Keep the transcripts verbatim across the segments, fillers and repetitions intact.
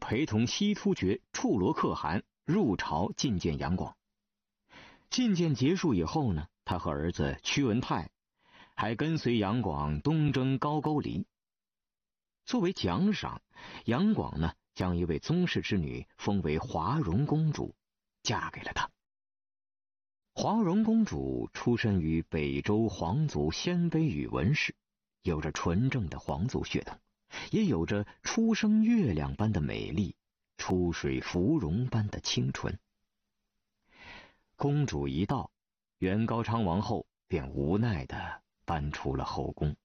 陪同西突厥处罗可汗入朝觐见杨广。觐见结束以后呢，他和儿子屈文泰还跟随杨广东征高句丽。作为奖赏，杨广呢将一位宗室之女封为华容公主，嫁给了他。华容公主出身于北周皇族鲜卑宇文氏，有着纯正的皇族血统，也有着初升月亮般的美丽，出水芙蓉般的清纯。公主一到，元高昌王后便无奈地搬出了后宫。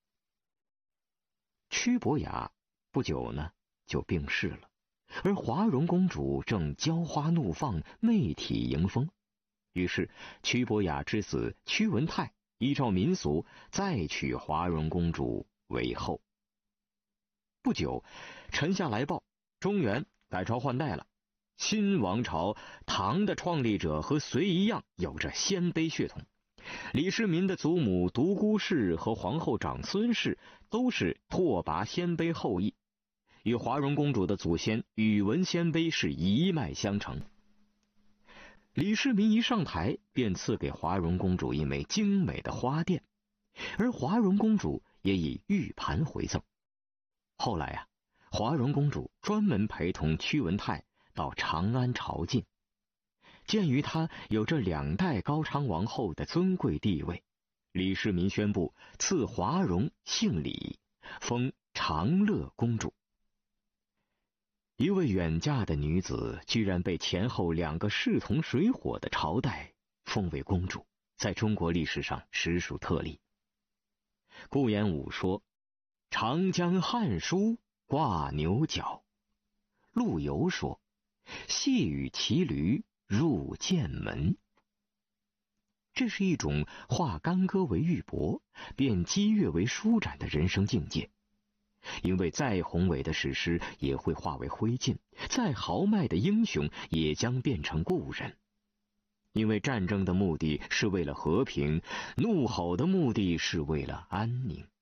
屈伯雅不久呢就病逝了，而华容公主正娇花怒放，媚体迎风。于是屈伯雅之子屈文泰依照民俗再娶华容公主为后。不久，臣下来报，中原改朝换代了。新王朝唐的创立者和隋一样有着鲜卑血统，李世民的祖母独孤氏和皇后长孙氏都是拓跋鲜卑后裔，与华容公主的祖先宇文鲜卑是一脉相承。李世民一上台便赐给华容公主一枚精美的花钿，而华容公主也以玉盘回赠。后来啊，华容公主专门陪同屈文泰到长安朝觐。鉴于她有着两代高昌王后的尊贵地位，李世民宣布赐华容姓李，封长乐公主。一位远嫁的女子居然被前后两个势同水火的朝代封为公主，在中国历史上实属特例。顾炎武说：长江汉书挂牛角。陆游说：细雨骑驴入剑门。这是一种化干戈为玉帛，变激越为舒展的人生境界。因为再宏伟的史诗也会化为灰烬，再豪迈的英雄也将变成故人。因为战争的目的是为了和平，怒吼的目的是为了安宁。